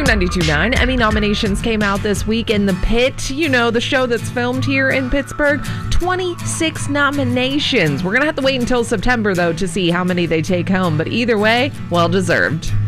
92.9. Emmy nominations came out this week in The Pit, the show that's filmed here in Pittsburgh. 26 nominations. We're going to have to wait until September, though, to see how many they take home. But either way, well deserved.